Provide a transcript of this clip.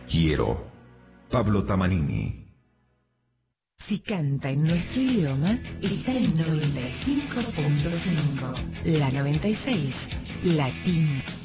Quiero. Pablo Tamanini. Si canta en nuestro idioma, está en 95.5. La 96, Latina.